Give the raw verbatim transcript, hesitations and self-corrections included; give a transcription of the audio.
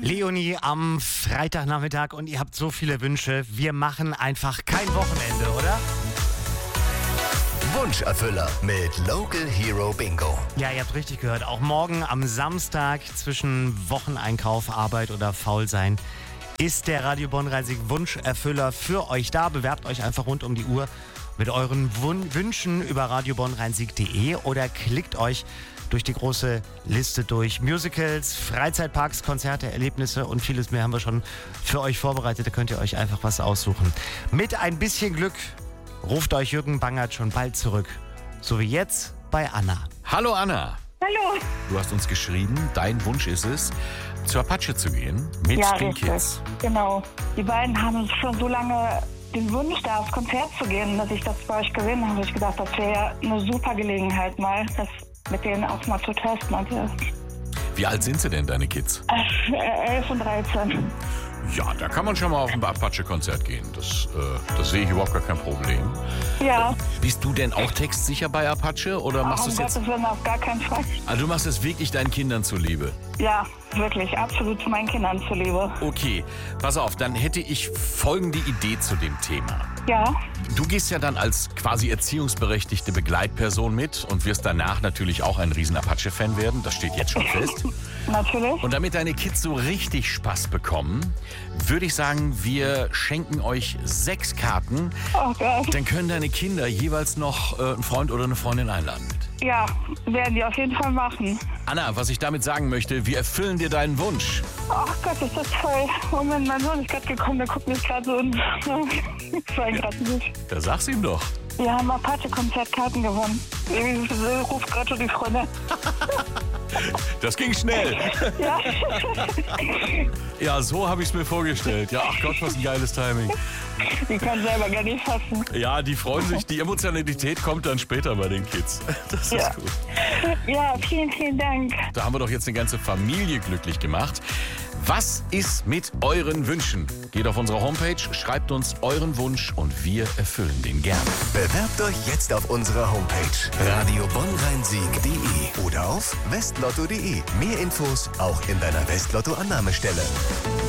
Leonie am Freitagnachmittag und ihr habt so viele Wünsche. Wir machen einfach kein Wochenende, oder? Wunscherfüller mit Local Hero Bingo. Ja, ihr habt richtig gehört. Auch morgen am Samstag zwischen Wocheneinkauf, Arbeit oder Faulsein ist der Radio Bonn-Rhein-Sieg Wunscherfüller für euch da. Bewerbt euch einfach rund um die Uhr mit euren Wun- Wünschen über radio bonn rhein sieg punkt de oder klickt euch durch die große Liste durch. Musicals, Freizeitparks, Konzerte, Erlebnisse und vieles mehr haben wir schon für euch vorbereitet. Da könnt ihr euch einfach was aussuchen. Mit ein bisschen Glück ruft euch Jürgen Bangert schon bald zurück. So wie jetzt bei Anna. Hallo Anna. Hallo. Du hast uns geschrieben, dein Wunsch ist es, zur Apache zu gehen mit Ja, den richtig. Kids. Genau. Die beiden haben schon so lange den Wunsch, da aufs Konzert zu gehen, dass ich das bei euch gewinne. Habe ich gedacht, das wäre ja eine super Gelegenheit, mal das mit denen auch mal zu testen. Und, äh, Wie alt sind sie denn, deine Kids? elf und dreizehn. Ja, da kann man schon mal auf ein Apache-Konzert gehen. Das, äh, das sehe ich überhaupt gar kein Problem. Ja, Bist du denn auch textsicher bei Apache oder machst du um es jetzt? Gottes Willen auf gar keinen Fall. Also du machst es wirklich deinen Kindern zuliebe. Ja, wirklich, absolut meinen Kindern zuliebe. Okay, pass auf, dann hätte ich folgende Idee zu dem Thema. Ja, Du gehst ja dann als quasi erziehungsberechtigte Begleitperson mit und wirst danach natürlich auch ein riesen Apache-Fan werden. Das steht jetzt schon fest. natürlich. Und damit deine Kids so richtig Spaß bekommen, würde ich sagen, wir schenken euch sechs Karten. Oh Gott. Dann können deine Kinder jeweils noch äh, einen Freund oder eine Freundin einladen mit. Ja, werden die auf jeden Fall machen. Anna, was ich damit sagen möchte, wir erfüllen dir deinen Wunsch. Ach Gott, ist das toll. Moment, mein Sohn ist gerade gekommen, der guckt mich gerade so und ich war gerade nicht. Da sag's ihm doch. Wir haben Apache-Konzertkarten gewonnen. Ich ruft gerade schon die Freunde. Das ging schnell. Ja. Ja, so habe ich es mir vorgestellt. Ja, ach Gott, was ein geiles Timing. Die kann selber gar nicht fassen. Ja, die freuen sich. Die Emotionalität kommt dann später bei den Kids. Das ist Ja. gut. Ja, vielen, vielen Dank. Da haben wir doch jetzt eine ganze Familie glücklich gemacht. Was ist mit euren Wünschen? Geht auf unsere Homepage, schreibt uns euren Wunsch und wir erfüllen den gerne. Bewerbt euch jetzt auf unserer Homepage radio bonn rhein sieg punkt de oder auf westlotto punkt de. Mehr Infos auch in deiner Westlotto-Annahmestelle.